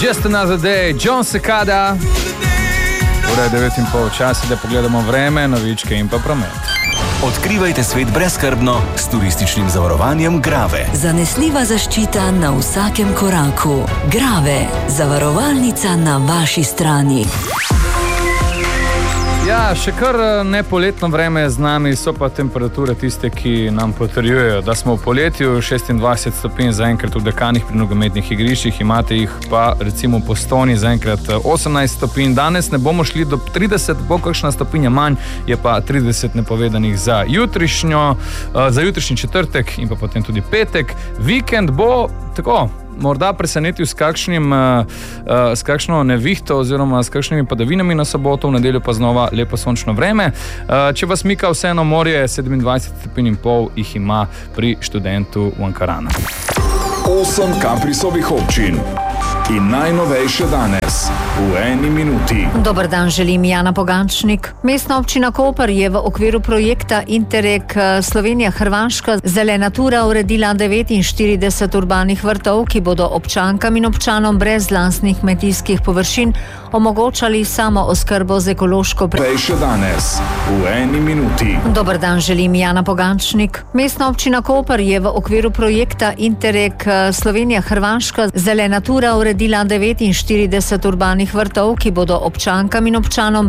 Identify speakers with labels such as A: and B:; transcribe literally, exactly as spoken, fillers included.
A: Just Another Day, John Cicada. Ura je devet in pol, čas je, da pogledamo vreme, novičke in pa promet.
B: Odkrivajte svet brezskrbno s turističnim zavarovanjem Grave.
C: Zanesljiva zaščita na vsakem koraku. Grave, zavarovalnica na vaši strani.
A: Ja, še kar nepoletno vreme z nami, so pa temperature tiste, ki nam potrjujejo, da smo v poletju. Šestindvajset stopinj zaenkrat v Dekanih pri nogometnih igriščih, imate jih pa recimo po Stoni zaenkrat osemnajst stopinj. Danes ne bomo šli do trideset, bo kakšna stopinja manj, je pa trideset napovedanih za jutrišnjo, za jutrišnji četrtek in pa potem tudi petek. Vikend bo tako morda presenetil s kakšnim, uh, uh, s kakšno nevihto oziroma s kakšnimi padavinami na soboto, v nedeljo pa znova lepo sončno vreme. Uh, če vas mika vseeno morje, sedemindvajset stopinj in pol jih ima pri študentu v Ankaranu.
D: Osem Kaprisovih občin in najnovejše danes v eni minuti.
E: Dober dan, želim Jana Pogančnik. Mestna občina Koper je v okviru projekta Interreg Slovenija-Hrvaška Zelenatura uredila devetinštirideset urbanih vrtov, ki bodo občankam in občanom brez lastnih kmetijskih površin omogočali samo oskrbo z ekološko pre...
D: Najnovejše danes v eni minuti.
E: Dober dan, želim Jana Pogančnik. Mestna občina Koper je v okviru projekta Interreg Slovenija-Hrvaška Zelenatura uredila devetinštirideset urbanih vrtov, ki bodo občankam in občanom